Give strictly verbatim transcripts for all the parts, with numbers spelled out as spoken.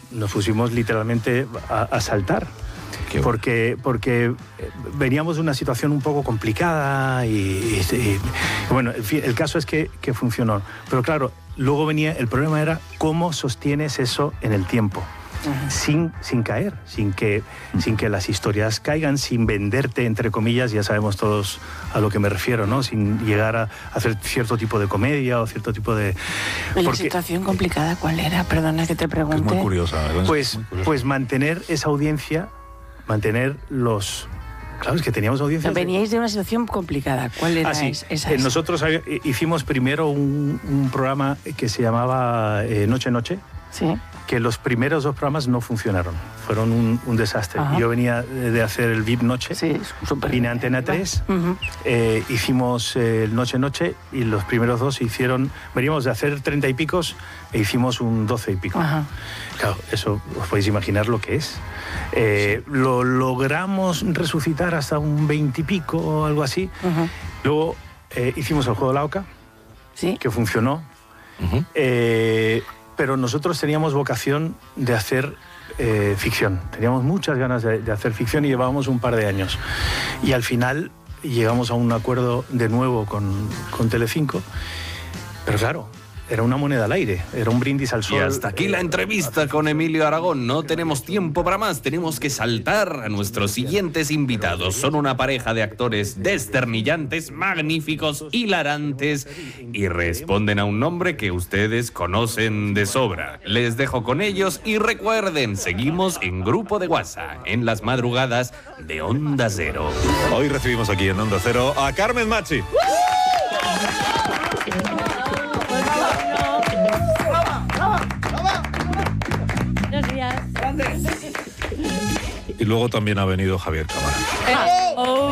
nos pusimos literalmente a, a saltar. Porque, porque veníamos de una situación un poco complicada y, y, y bueno, en fin, el caso es que, que funcionó. Pero claro, luego venía, el problema era cómo sostienes eso en el tiempo. Uh-huh. Sin, sin caer, sin que, uh-huh. sin que las historias caigan, sin venderte, entre comillas, ya sabemos todos a lo que me refiero, ¿no? Sin llegar a hacer cierto tipo de comedia o cierto tipo de... Porque... ¿La situación complicada cuál era? Perdona que te pregunte. Es muy curiosa. Pues, muy curiosa. pues mantener esa audiencia, mantener los... Claro, es que teníamos audiencias... Veníais de una situación complicada. ¿Cuál era ah, sí. esa? esa? Eh, nosotros hicimos primero un, un programa que se llamaba eh, Noche Noche. Sí. Que los primeros dos programas no funcionaron. Fueron un, un desastre. Ajá. Yo venía de hacer el V I P Noche. Sí, súper. Vine a Antena tres. Uh-huh. eh, hicimos eh, el Noche Noche y los primeros dos se hicieron... Veníamos de hacer treinta y picos e hicimos un doce y pico. Ajá. Claro, eso os podéis imaginar lo que es. Eh, sí. Lo logramos resucitar hasta un veinte y pico o algo así. Uh-huh. Luego eh, hicimos el Juego de la Oca, ¿sí? Que funcionó. Uh-huh. Eh, pero nosotros teníamos vocación de hacer eh, ficción. Teníamos muchas ganas de, de hacer ficción y llevábamos un par de años. Y al final llegamos a un acuerdo de nuevo con, con Telecinco. Pero claro, era una moneda al aire, era un brindis al sol. Y hasta aquí la entrevista con Emilio Aragón. No tenemos tiempo para más, tenemos que saltar a nuestros siguientes invitados. Son una pareja de actores desternillantes, magníficos, hilarantes y responden a un nombre que ustedes conocen de sobra. Les dejo con ellos y recuerden, seguimos en Grupo de WhatsApp, en las madrugadas de Onda Cero. Hoy recibimos aquí en Onda Cero a Carmen Machi. Y luego también ha venido Javier Cámara. Eh. Oh.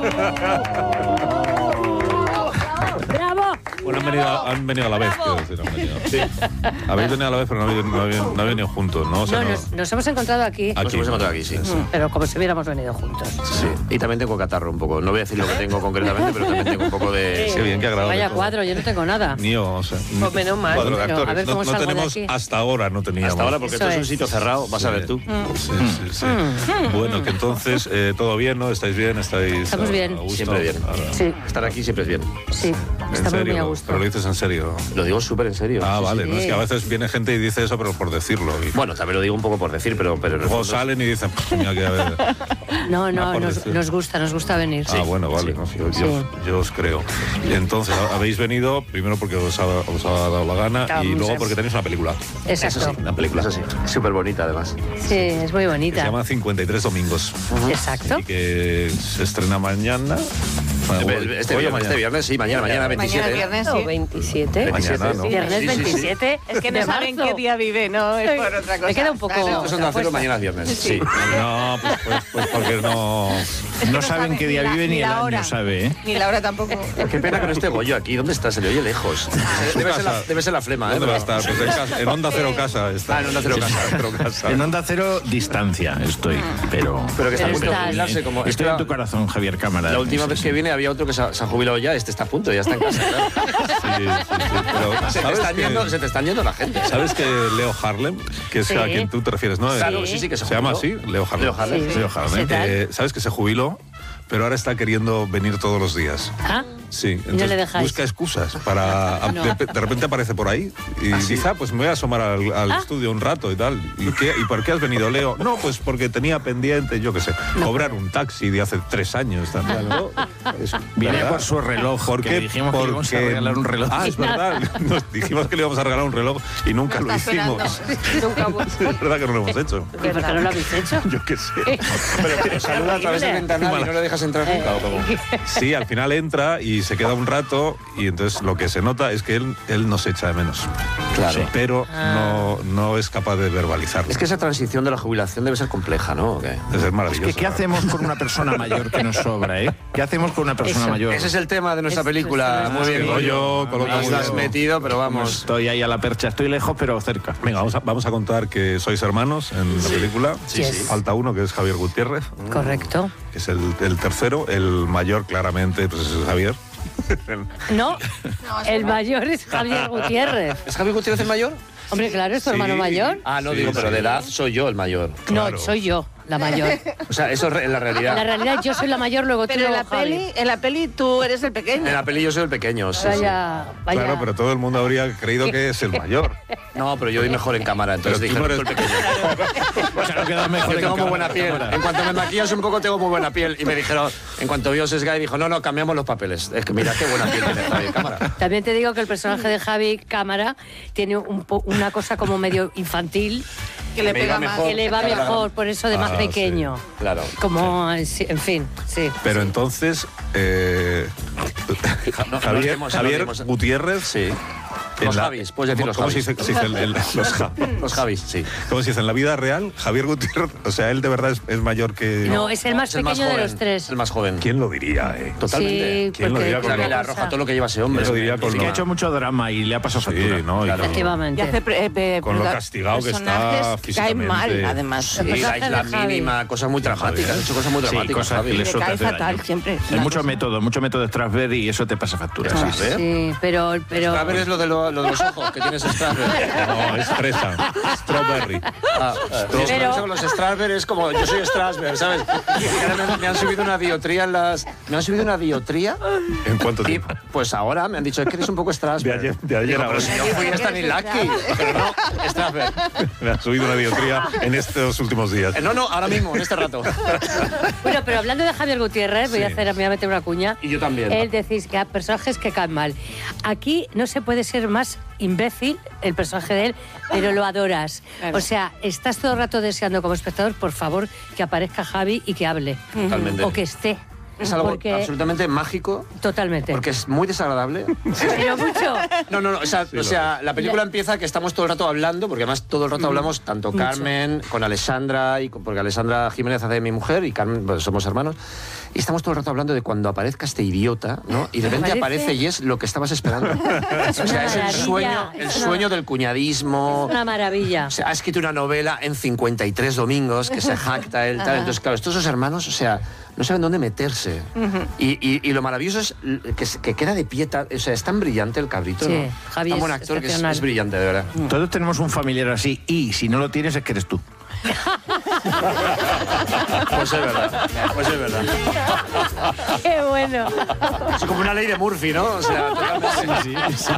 ¡Bravo! Bueno, han venido, han venido a la vez, quiero decir. Han venido. Sí. Habéis venido a la vez, pero no habéis, no habéis, no habéis venido juntos, ¿no? O sea, no, no... Nos, nos hemos encontrado aquí. Aquí nos hemos encontrado aquí, sí. Mm, pero como si hubiéramos venido juntos. Sí. Y también tengo catarro un poco. No voy a decir lo que tengo concretamente, pero también tengo un poco de... Sí, qué bien, qué agradable. Vaya cuadro, yo no tengo nada. Ni yo, o sea... Pues menos mal. Cuadro de actores. A ver cómo no, no salgo tenemos, de aquí. hasta ahora no teníamos. Hasta ahora, porque Eso esto es un es. sitio cerrado, vas sí. a ver tú. Sí, sí, sí. Mm. Bueno, que entonces, eh, ¿todo bien, no? ¿Estáis bien? ¿Estáis Estamos a, bien. a gusto? Siempre bien. Ahora. Sí. Estar aquí siempre es bien. Sí, ¿En estamos serio? muy a gusto. ¿Pero lo dices en serio? Lo digo súper en serio. Ah, sí, vale. sí. No, es que a veces viene gente y dice eso, pero por decirlo. Y... Bueno, también lo digo un poco por decir, pero... pero Luego fondo... salen y dicen, mira que a ver... No, no, por nos, decir. nos gusta, nos gusta venir. Ah, bueno, vale. Sí. No, yo, Sí. yo, yo os creo. Y entonces, habéis venido primero porque os ha, os ha dado la gana Claro, y luego muchas. porque tenéis una película. Exacto. Eso sí, la película es así. Súper bonita, además. Sí, es muy Que se bonita. llama cincuenta y tres domingos. Exacto. Y que se estrena mañana. Bueno, hoy- Este, hoy o viernes, mañana. este viernes, sí, mañana, mañana veintisiete. Mañana viernes, No, sí. veintisiete. Mañana, ¿no? Viernes Sí, sí, sí. veintisiete. Es que no de saben marzo. qué día vive, no es por otra cosa. Me queda un poco... Claro. Esto es Onda Cero, mañana es viernes. Sí. No, pues, pues, pues porque no... No saben qué día la- vive ni ni el la año, hora. sabe, ¿eh? Ni Laura tampoco. Qué pena que no esté Goyo aquí. ¿Dónde está? Se le oye lejos. Debe ser la, debe ser la flema, ¿eh? ¿Dónde va a estar? Pues en, casa- en Onda Cero Casa está. Ah, en Onda Cero Casa. Cero Casa. En Onda Cero, distancia estoy, pero... Pero que está a Pero punto de estás- jubilarse. Como Estoy espera, en tu corazón, Javier Cámara. la última Sí, vez sí. que viene había otro que se ha, se ha jubilado ya. Este está a punto, ya está en casa. Claro. Sí, sí, sí. Pero, Se, te ¿sabes están que, yendo, se te están yendo la gente. ¿Sabes que Leo Harlem, que es Sí. a quien tú te refieres, no? Claro, Eh, sí, sí, que se Se llama jubiló. así, Leo Harlem. Leo Harlem. Sí. Leo Harlem. ¿Qué tal? Eh, ¿Sabes que se jubiló? Pero ahora está queriendo venir todos los días. Ah, Sí, no entonces le dejáis. busca excusas para... No. de, de repente aparece por ahí y dice, ah, pues me voy a asomar al, al Ah. estudio un rato y tal. ¿Y, qué, ¿Y por qué has venido, Leo? No, pues porque tenía pendiente, yo qué sé, cobrar un taxi de hace tres años. Tal, tal, ¿no? Es Viene verdad. por su reloj, ¿Por que qué? dijimos que íbamos a regalar un reloj. Ah, es verdad. Nos dijimos que le íbamos a regalar un reloj y nunca Lo lo está hicimos. esperando. nunca hemos... Es verdad que no lo hemos hecho. ¿Y por qué no lo habéis hecho? Yo qué sé. Pero que nos saluda a través del ventanal y no le dejas entrar nunca. ¿o cómo? Sí, al final entra y se queda un rato y entonces lo que se nota es que él, él nos echa de menos. Claro. Pero Ah. no, no es capaz de verbalizarlo. Es que esa transición de la jubilación debe ser compleja, ¿no? ¿O qué? Es maravilloso. Es que, ¿qué hacemos con una persona mayor que nos sobra, eh? ¿Qué hacemos con una persona Eso. mayor? Ese es el tema de nuestra Es- película. es- Muy bien, que Goyo. Goyo coloca Nos muy lo has bien. metido, pero vamos. Estoy ahí a la percha, estoy lejos, pero cerca. Venga, vamos a, vamos a contar que sois hermanos en la película. Sí, sí. Falta uno, que es Javier Gutiérrez, Correcto. que es el, el tercero. El mayor, claramente, pues es Javier. No, el mayor es Javier Gutiérrez. ¿Es Javier Gutiérrez el mayor? Hombre, claro, es tu hermano mayor. Ah, no Sí, digo, pero sí. de edad soy yo el mayor. Claro. No, soy yo la mayor. O sea, eso es re- en la realidad. En la realidad yo soy la mayor, luego tú Pero en luego la Javi. peli, en la peli tú eres el pequeño. En la peli yo soy el pequeño, sí, sí. Vaya, vaya. Claro, pero todo el mundo habría creído que es el mayor. No, pero yo voy mejor en cámara, entonces Pero tú dijeron no tú el pequeño. O sea, no queda mejor Yo en tengo muy cámara, buena piel. cámara. En cuanto me maquillas un poco, tengo muy buena piel. Y me dijeron, en cuanto vio Sesgay, dijo, no, no, cambiamos los papeles. Es que mira qué buena piel tiene Javi en cámara. También te digo que el personaje de Javi Cámara tiene un po- una cosa como medio infantil Que le Me pega iba más. mejor. que le va Claro. mejor, por eso de más Ah, pequeño. Claro. Como, eh, sí, en fin, sí. Pero entonces, eh, Ja- No, no Javier, estemos Javier anónimos. Gutiérrez. Sí. en Los la- Javis, puedes decir ¿cómo- los ¿Cómo se Javis. dice, se dice el- el- los Ja- Los Javis, sí. ¿Cómo se dice? En la vida real, Javier Gutiérrez, o sea, él de verdad es, es mayor que... No, es el más Es el pequeño más de joven, los tres. El más joven. ¿Quién lo diría, eh? Totalmente. Sí, ¿Quién lo porque diría O con sea, tiene que le una arroja cosa- todo lo que lleva ese hombre. Yo lo diría Es con Sí lo- que ha hecho mucho drama y le ha pasado Sí, factura. ¿no? Y Claro. con- Efectivamente. Y hace pre- eh, pe- Con lo perga- castigado que está personajes que caen físicamente. mal, además. Sí, El la personaje isla de Javi. mínima, cosas muy dramáticas. Ha hecho cosas muy Sí, dramáticas, cosas Javi. que le Le sueltas cae de fatal daño. siempre. Hay muchos métodos, muchos métodos de Strasberg y eso te pasa factura. Ah, sí. ¿eh? Sí, pero... pero A ver, es lo de, lo, lo de los ojos que tienes Strasberg. No, es fresa. Strawberry. Ah, Pero- pero los Strasberg es como yo soy Strasberg, ¿sabes? Y ahora me, me han subido una diotría en las. Me han subido una diotría. ¿En cuánto Y tiempo? pues ahora me han dicho que eres un poco Strasberg. De ayer- de ayer Digo, a pero hoy. si yo fui Stanislavski, pero no Strasberg. Me ha subido una diotría en estos últimos días. Eh, No, no, ahora mismo, en este rato. Bueno, pero hablando de Javier Gutiérrez, voy a Sí. hacer, me voy a meter una cuña. Y yo también. Él decís que hay personajes que caen mal. Aquí no se puede ser más imbécil el personaje de él, pero lo adoras. Claro. O sea, estás todo el rato deseando como espectador, por favor, que aparezca Javi y que hable. Totalmente. O que esté. Es algo Porque- absolutamente mágico. Totalmente. Porque es muy desagradable. Pero mucho. No, no, no. O sea, o sea, la película empieza que estamos todo el rato hablando, porque además todo el rato hablamos, tanto Mucho. Carmen, con Alessandra, y con- porque Alessandra Jiménez hace de mi mujer y Carmen, pues, somos hermanos. Y estamos todo el rato hablando de cuando aparezca este idiota, ¿no? Y de repente Aparece. aparece y es lo que estabas esperando. Es O una sea, es el maravilla, sueño, el es una- sueño del cuñadismo. Una maravilla. O sea, ha escrito una novela en cincuenta y tres domingos que se jacta él, tal. Entonces, claro, estos dos hermanos, o sea, no saben dónde meterse. y, y- y lo maravilloso es que, se- que queda de pie, tan- o sea, es tan brillante el cabrito, Sí, ¿no? Javi tan es buen actor que es, excepcional. es brillante, de verdad. Todos tenemos un familiar así y si no lo tienes es que eres tú. Pues es verdad, pues es verdad. Qué bueno. Es como una ley de Murphy, ¿no? O sea, totalmente.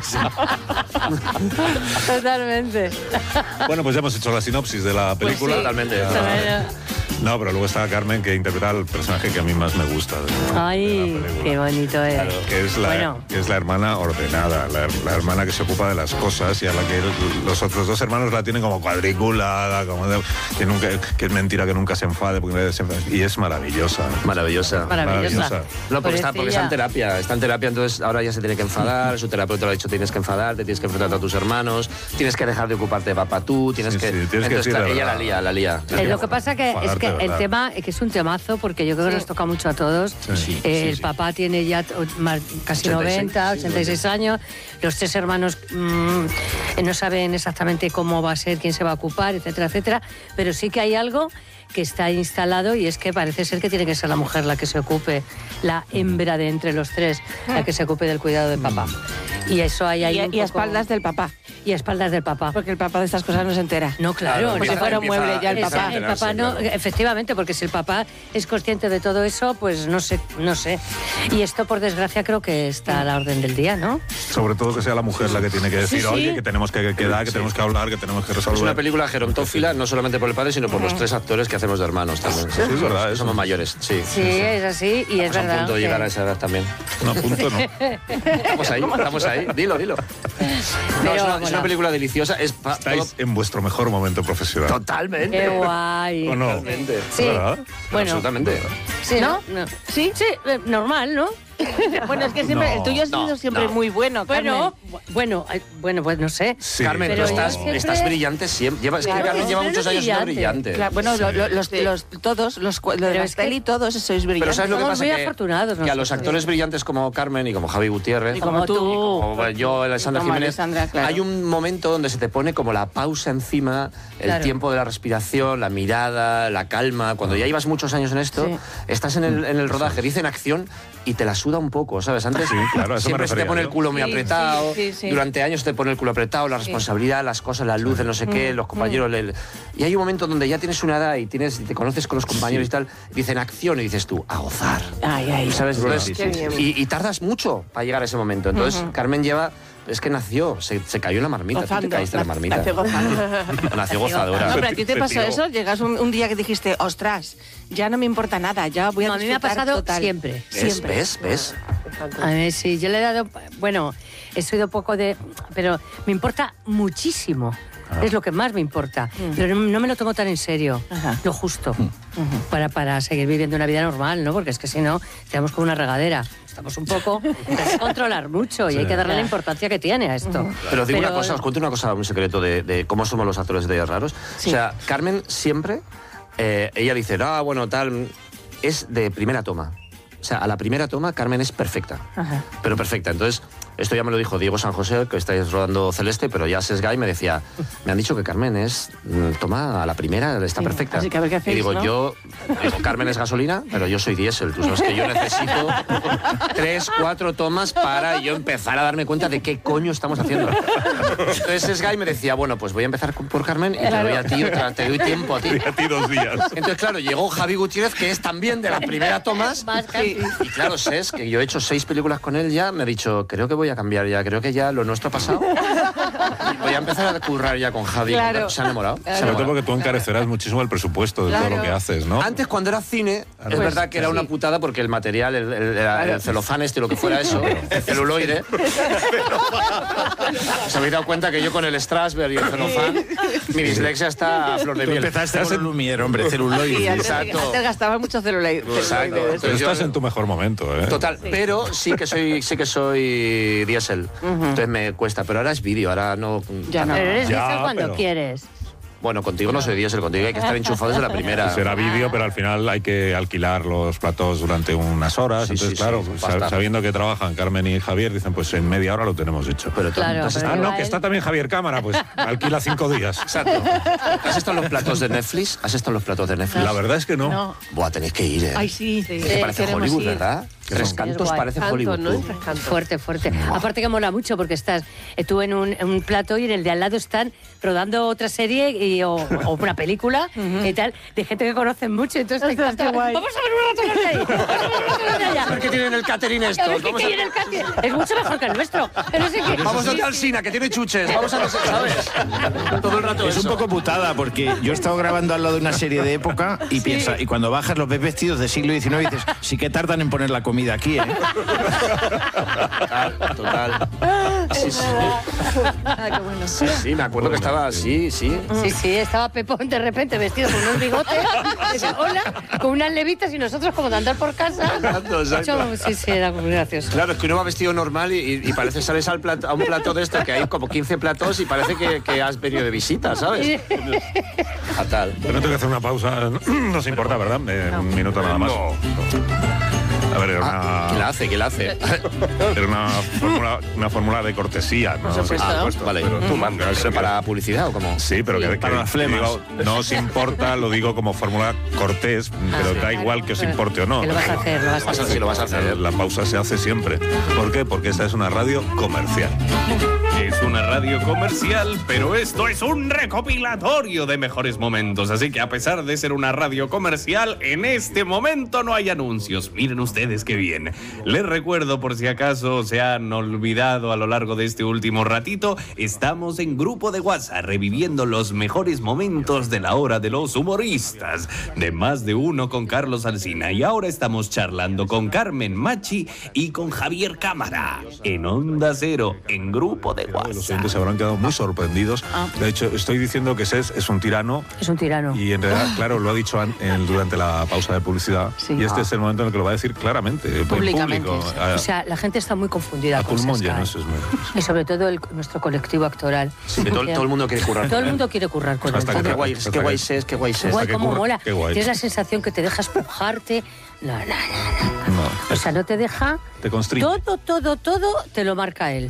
Totalmente. Bueno, pues ya hemos hecho la sinopsis de la película. Totalmente. Bueno. No, pero luego está Carmen, que interpreta al personaje que a mí más me gusta. de- de Ay, la película. qué bonito es. Que es, la, Bueno. que es la hermana ordenada, la, la hermana que se ocupa de las cosas y a la que el- los otros dos hermanos la tienen como cuadriculada, como de- que, nunca, que es mentira que nunca se enfade, porque se enfade, y es maravillosa. Maravillosa. Maravillosa. Maravillosa. No, porque está, porque está en Pobrecilla. terapia, está en terapia, entonces ahora ya se tiene que enfadar, su terapeuta le ha dicho tienes que enfadarte, tienes que enfrentar a tus hermanos, tienes que dejar de ocuparte de papá tú, tienes Sí, que... sí, tienes que entonces, decir la ella la verdad. lía, la lía. Eh, lo que pasa que es Enfadarte, que el ¿verdad? tema es que es un temazo porque yo creo que nos toca mucho a todos. Sí, Eh, sí, el sí. papá tiene ya o- más- casi ochenta y seis, noventa, sí, ochenta y seis años. Los tres hermanos mm, eh, no saben exactamente cómo va a ser, quién se va a ocupar, etcétera, etcétera. Pero sí que hay algo que está instalado y es que parece ser que tiene que ser la mujer la que se ocupe, la hembra de entre los tres, la que se ocupe del cuidado de papá. Y eso hay ahí Y, un y a poco- espaldas del papá. y a espaldas del papá. Porque el papá de estas cosas no se entera. No, claro. Claro, no. Como si empieza- fuera un empieza- mueble ya el Esa- papá. el enterarse, papá no, claro. efectivamente, porque si el papá es consciente de todo eso, pues no sé, no sé. Y esto, por desgracia, creo que está a la orden del día, ¿no? Sobre todo que sea la mujer la que tiene que decir, sí. oye, que tenemos que quedar, que tenemos que hablar, que tenemos que resolver. Es una película gerontófila, no solamente por el padre, sino por los tres actores que hacemos de hermanos también. Sí, es verdad, eso. Somos mayores, sí. Sí, es así y es Estamos a verdad. punto de que- llegar a esa edad también. No, a punto no. Estamos ahí, estamos ahí. Dilo, dilo. No, Pero, es, una, es bueno. una película deliciosa. Es pa- todo- Estáis en vuestro mejor momento profesional. Totalmente. Qué guay. ¿O no? Totalmente. Sí, ¿Verdad? bueno, Absolutamente. sí, ¿no? No. Sí, sí, eh, normal, ¿no? Bueno, es que siempre, No, el tuyo ha sido no, siempre no. muy bueno, Bueno, Carmen. bu- bueno, eh, bueno, pues no sé. Sí, Carmen, pero tú yo estás, siempre- estás brillante siempre. Lleva, es que Claro, Carmen lleva siempre muchos años siendo brillante. brillante. Claro, bueno, lo- lo- los, los- todos, los, cu- lo de Pero la es que- peli, todos sois brillantes. Pero ¿sabes lo que Somos pasa? muy que, afortunados que a los nosotros. actores brillantes como Carmen y como Javi Gutiérrez, Y como tú. como yo, Alessandra Como Jiménez, Alessandra, claro. hay un momento donde se te pone como la pausa encima, el Claro. tiempo de la respiración, la mirada, la calma. Cuando ya llevas muchos años en esto, Sí. estás en el, en el rodaje, dicen acción y te la suda un poco, ¿sabes? Antes Sí, claro, a eso me siempre se te refería pone yo. el culo muy Sí, apretado, sí, sí, sí. durante años te pone el culo apretado, la responsabilidad, las cosas, las luces, no sé qué, los compañeros... el- Y hay un momento donde ya tienes una edad y, tienes, y te conoces con los compañeros y tal, dicen acción y dices tú, a gozar. Ay, ay. ¿Sabes? Entonces, Qué bien. y, y tardas mucho para llegar a ese momento. Entonces, Carmen lleva... Es que nació, se, se cayó en la marmita. Tú te Gozando. caíste en la marmita. Nació gozando. Nació gozadora. No, pero a ti te Se pasó tiró. eso, llegas un, un día que dijiste, ostras, ya no me importa nada, ya voy a No, a mí me ha disfrutar pasado total. siempre. ¿Ves? Siempre. ¿Ves? ¿Ves? A ver, sí, yo le he dado, bueno, he sido poco de, pero me importa muchísimo. Es lo que más me importa. Pero no, no me lo tomo tan en serio, Ajá. lo justo, para, para seguir viviendo una vida normal, ¿no? Porque es que si no, estamos como una regadera. Estamos un poco... Hay que controlar mucho y hay que darle la importancia que tiene a esto. Pero digo una cosa, os cuento una cosa, un secreto de, de cómo somos los actores de raros. Sí. O sea, Carmen siempre, eh, ella dice, ah, bueno, tal, es de primera toma. O sea, a la primera toma Carmen es perfecta. Ajá. Pero perfecta. Entonces, esto ya me lo dijo Diego San José, que estáis rodando Celeste, pero ya Sesgay me decía, me han dicho que Carmen es, mm, toma, a la primera está Sí, perfecta. así que a ver qué hacéis, y digo, ¿no? yo, digo, Carmen es gasolina, pero yo soy diésel. Tú sabes que yo necesito tres, cuatro tomas para yo empezar a darme cuenta de qué coño estamos haciendo. Entonces Sesgay me decía, bueno, pues voy a empezar por Carmen y te doy a ti, otra- te doy tiempo a ti. A ti dos días. Entonces, claro, llegó Javi Gutiérrez, que es también de la primera tomas. Más casi. Y claro, Ses, que yo he hecho seis películas con él ya, me ha dicho, creo que voy a cambiar ya, creo que ya lo nuestro ha pasado. Y voy a empezar a currar ya con Javi. Claro. Se ha enamorado. se ha Sobre todo enamorado. porque tú encarecerás mucerísimo el presupuesto de todo Claro. lo que haces, ¿no? Antes, cuando era cine, es Pues, verdad que era sí. una putada porque el material, el, el- el- el celofán este, lo que fuera eso, el celuloide. ¿Os habéis dado cuenta que yo con el Strasberg y el celofán, mi dislexia está a flor de Tú miel? empezaste con el Lumière, hombre, celuloide. Sí, antes, Exacto. antes gastaba mucho celuloide. Exacto. celuloide de eso. Pero estás yo- en tu mejor momento, ¿eh? Total, pero sí que soy sí que soy diésel. Entonces me cuesta, pero ahora es vídeo, ahora no. Ya no. Pero eres Ya, diésel cuando pero- quieres. Bueno, contigo no soy diésel, contigo hay que estar enchufado desde la primera. Será vídeo, pero al final hay que alquilar los platos durante unas horas. Sí, Entonces, sí, claro, sí, sa- basta. sabiendo que trabajan Carmen y Javier, dicen, pues en media hora lo tenemos hecho. Pero tú- Claro, ¿tú has pero Ah, estado- no, igual- que está también Javier Cámara, pues alquila cinco días. Exacto. ¿Has estado en los platos de Netflix? ¿Has estado en los platos de Netflix? La verdad es que no. No. Buah, tenéis que ir, ¿eh? Ay, sí. Es que parece queremos Hollywood, ir. ¿verdad? Tres son? cantos Es guay. parece Canto, Hollywood. ¿no? tú. Tres cantos. Fuerte, fuerte. Aparte que mola mucho porque estás eh, tú en un, en un plato y en el de al lado están rodando otra serie y, o, o una película y tal, de gente que conocen mucho. Entonces te Ostras, qué encanta. guay. Vamos a ver un rato los de ahí. Vamos a ver un rato los de allá. A ver qué tienen el catering A estos. ver qué Vamos a- tiene el catering. Es mucho mejor que el nuestro. No sé qué. Vamos a al Sina, que tiene chuches. Vamos a no sé, ¿sabes? Todo el rato Es un eso. poco putada porque yo he estado grabando al lado de una serie de época y piensa, y cuando bajas los ves vestidos de siglo diecinueve y dices, sí que tardan en poner la comida aquí, ¿eh? Total, total. Sí, sí. Ah, qué bueno. Sí, sí, me acuerdo que estaba así, sí. Sí, sí, estaba Pepón de repente vestido con unos bigotes, decía, hola, con unas levitas y nosotros como de andar por casa. Exacto, exacto. Mucho- sí, sí, era muy gracioso. Claro, es que uno va vestido normal y, y- y parece sales al plato, a un plato de esto que hay como quince platos y parece que, que has venido de visita, ¿sabes? Fatal. Pero no tengo que hacer una pausa. No se importa, ¿verdad? Eh, Un minuto nada más. A ver, era Ah, ¿quién la una, hace? ¿Quién la hace? era una, fórmula, una fórmula de cortesía, ¿no? Por supuesto. Sí, Ah, vale. Pero tú mandas. ¿Pero para publicidad o cómo? Sí, pero que, que- para las flemas. digo, no os importa, lo digo como fórmula cortés, pero da igual que os importe o no. Que lo vas a hacer, lo vas a Vas a- hacer. sí, lo vas a hacer. La pausa se hace siempre. ¿Por qué? Porque esta es una radio comercial. Es una radio comercial, pero esto es un recopilatorio de mejores momentos. Así que a pesar de ser una radio comercial, en este momento no hay anuncios. Miren ustedes qué bien. Les recuerdo, por si acaso se han olvidado a lo largo de este último ratito, estamos en grupo de WhatsApp reviviendo los mejores momentos de la hora de los humoristas. De más de uno con Carlos Alsina. Y ahora estamos charlando con Carmen Machi y con Javier Cámara. En Onda Cero, en grupo de Los WhatsApp. oyentes se habrán quedado muy sorprendidos. De hecho, estoy diciendo que Ses es un tirano. Es un tirano. Y en realidad, claro, lo ha dicho an- en- durante la pausa de publicidad. Sí. Y este Ah. es el momento en el que lo va a decir claramente, en Públicamente, público. sí. A, O sea, la gente está muy confundida a con pulmón Sesgay. lleno, eso es muy... Y sobre todo el- nuestro colectivo actoral. Que todo, todo el mundo quiere currar. Todo el mundo quiere currar con Hasta él. que Qué te- guay, hasta qué que- guay es, qué guay es. Guay, que cómo curra- mola. qué guay. Tienes la sensación que te deja espujarte. No, no, no, no. No, O sea, no te deja... te constriñe. Todo, todo, todo te lo marca él.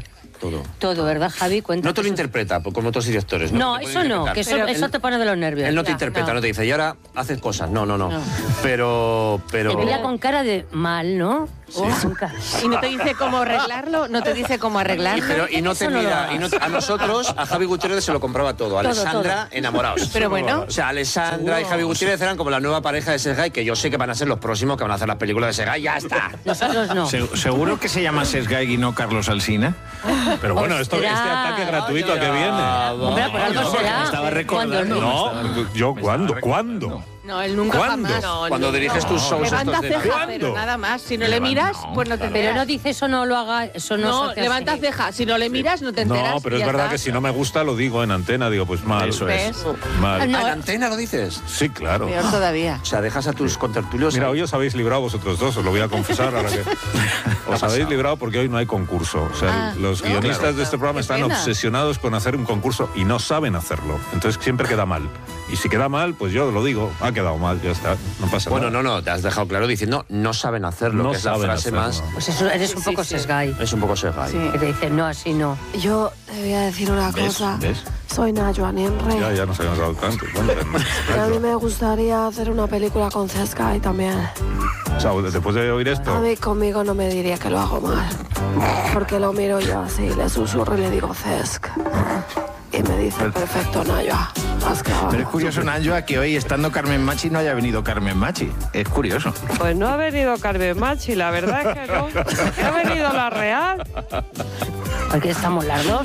todo. Todo, ¿verdad, Javi? Cuenta No te lo eso. interpreta, como otros directores. No, te puede eso no, interpretar. que eso, Pero eso él- te pone de los nervios. Él no te Ya, interpreta, no. no. te dice, y ahora haces cosas. No, no, no. No. Pero, pero... Te mira con cara de mal, ¿no? Oh, con ca- Y no te dice cómo arreglarlo, no te dice cómo Y, arreglarlo. pero, y no te Eso no lo mira, y hagas. no- a nosotros, a Javi Gutiérrez se lo compraba todo. A Todo, Alessandra, enamorados. Pero bueno, O sea, Alessandra y Javi Gutiérrez eran como la nueva pareja de Sergei, que yo sé que van a ser los próximos que van a hacer las películas de Sergei. ¡Ya está! Nosotros no. Se- ¿Seguro que se llama Sesgay y no Carlos Alsina? Pero bueno, esto, este Ostras. ataque gratuito a qué viene. Hombre, por algo será. estaba Cuando recordando. el- No, yo, ¿cuándo? ¿Cuándo? no, él nunca ¿Cuándo? jamás. No, Cuando no, diriges no. tus shows Levanta estos de ceja, ¿Cuándo? pero nada más. Si no le miras, pues no te Pero enteras. no dice eso, no lo haga, eso no, No, se hace levanta así. ceja. Si no le miras, no te enteras. No, pero y es ya verdad está. que si no me gusta lo digo en antena, digo, pues mal. Eso es. Mal. No. ¿A la antena lo dices? Sí, claro. Peor todavía. O sea, dejas a tus contertulios... Mira, ahí. hoy os habéis librado vosotros dos, os lo voy a confesar ahora que... Os habéis librado porque hoy no hay concurso. O sea, Ah, los no, guionistas claro. de este programa Qué están pena. obsesionados con hacer un concurso y no saben hacerlo. Entonces siempre queda mal. Y si queda mal, pues yo lo digo, ha quedado mal, ya está, no pasa Bueno, nada. no, no, te has dejado claro diciendo no saben hacerlo, No que es la saben frase hacerlo. más... Pues eso, eres un Sí, poco sí. sesgay. Es un poco Sergei. Sí. Que te dice, no, así no. Yo te voy a decir una ¿Ves? cosa. ¿Ves? Soy Najwa Nenre. Ya, ya nos habíamos dado tanto. Bueno, Y a mí me gustaría hacer una película con Sesgay también. o sea, después de oír A esto, mí conmigo no me diría que lo hago mal. Porque lo miro yo así, le susurro y le digo Cesk. Y me dice, perfecto, Najwa. Haz que Pero es curioso, Nanjoa, que hoy, estando Carmen Machi, no haya venido Carmen Machi. Es curioso. Pues no ha venido Carmen Machi, la verdad es que no. Ha venido la Real. Aquí estamos las dos.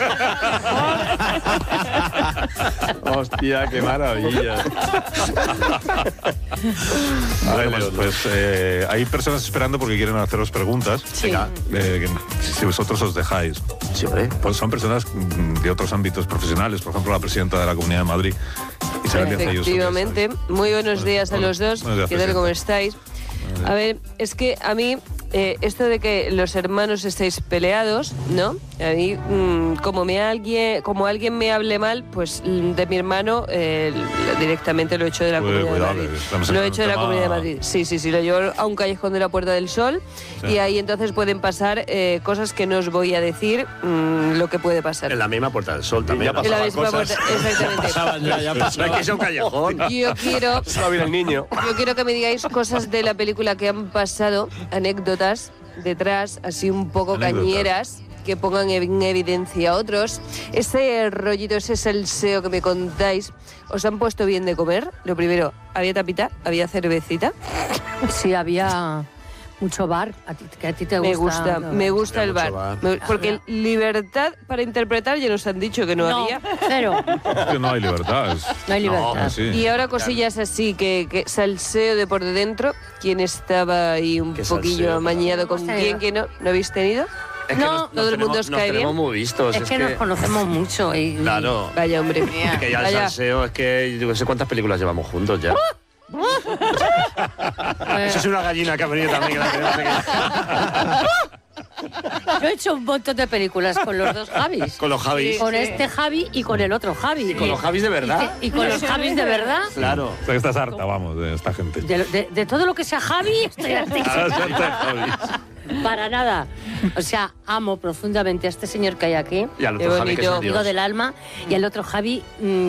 Hostia, qué maravilla. bueno, pues, pues, eh, hay personas esperando porque quieren haceros preguntas. Venga. Eh, que si vosotros os dejáis. Sí, hombre. Pues son personas mm, de otros ámbitos profesionales, por ejemplo, la presidenta de la Comunidad de Madrid, Isabel Díaz Ayuso. Efectivamente. Muy buenos días a los dos. Buenos días, ¿Qué tal, cómo presidenta. estáis? A ver, es que a mí, eh, esto de que los hermanos estáis peleados, ¿no? A mí, mm, como, me alguien, como alguien me hable mal, pues mm, de mi hermano, eh, directamente lo he hecho de la Uy, Comunidad cuidado, de que Madrid. estamos Lo en he un hecho de la tema- Comunidad de Madrid. Sí, sí, sí, lo llevo a un callejón de la Puerta del Sol Sí. y ahí entonces pueden pasar eh, cosas que no os voy a decir mm, lo que puede pasar. En la misma Puerta del Sol también. ya En la pasaban misma cosas. puerta, exactamente. ya, ya No hay que ser un callejón. Yo quiero, Va bien el niño. yo quiero que me digáis cosas de la película que han pasado, anécdotas detrás, así un poco Anécdotas. cañeras, que pongan en evidencia a otros. Ese rollito, ese salseo que me contáis, ¿os han puesto bien de comer? Lo primero, ¿había tapita? ¿Había cervecita? Sí, había mucho bar, a ti, que a ti te Me gusta. gusta, me gusta el mucho bar. bar. Me- porque libertad para interpretar ya nos han dicho que no, No, había. cero, Es que no hay libertad. es- no hay libertad. que sí. Y ahora cosillas así, que, que salseo de por dentro. ¿Quién estaba ahí un ¿Qué poquillo salseo? amañado con Sí. quién que no? ¿No habéis tenido? Es que No, nos- nos todo el mundo tenemos- os nos cae tenemos bien. muy vistos. Es, que, nos conocemos mucho y, y- Claro. Vaya, hombre. Es que ya el Vaya. salseo, es que yo no sé cuántas películas llevamos juntos ya. pues, Eso es una gallina que ha venido también. Que la tenemos aquí. yo he hecho un montón de películas con los dos Javis. Con los Javis. Con este Javi y con el otro Javi. Y con los Javis de verdad. Y, y con los Javis de verdad. Claro. O sea, que estás harta, vamos, de esta gente. De, de- de todo lo que sea Javi, estoy hartísima. Ahora sí está Javi. Para nada. O sea, amo profundamente a este señor que hay aquí. Y al Qué otro Javi que es bonito. un dios. Amigo del alma. Y al otro Javi. mm,